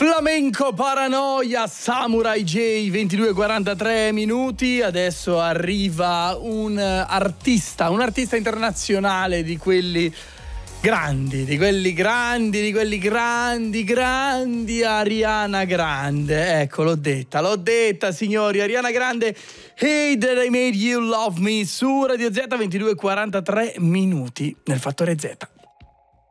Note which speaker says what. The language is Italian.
Speaker 1: Flamenco Paranoia, Samurai J, 22:43 minuti. Adesso arriva un artista internazionale di quelli grandi, Ariana Grande. Ecco, l'ho detta signori, Ariana Grande, Hey That I Made You Love Me, su Radio Z, 22:43 minuti nel Fattore Z.